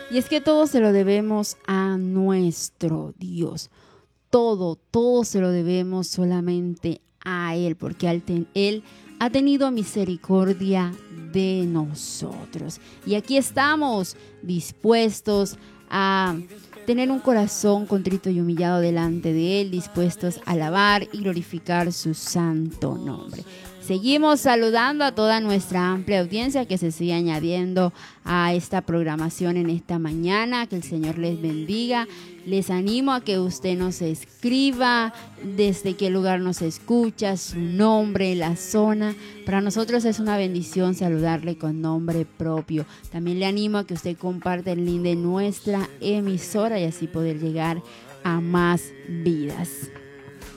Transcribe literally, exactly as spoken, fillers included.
Y es que todo se lo debemos a nuestro Dios. Todo, todo se lo debemos solamente a Él, porque Él ha tenido misericordia de nosotros. Y aquí estamos dispuestos a tener un corazón contrito y humillado delante de Él, dispuestos a alabar y glorificar su santo nombre. Seguimos saludando a toda nuestra amplia audiencia que se sigue añadiendo a esta programación en esta mañana. Que el Señor les bendiga. Les animo a que usted nos escriba desde qué lugar nos escucha, su nombre, la zona. Para nosotros es una bendición saludarle con nombre propio. También le animo a que usted comparte el link de nuestra emisora y así poder llegar a más vidas.